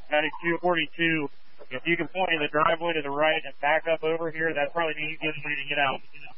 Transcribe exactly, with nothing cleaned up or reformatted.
ninety-two forty-two. If you can point in the driveway to the right and back up over here, that probably means you get ready to get out.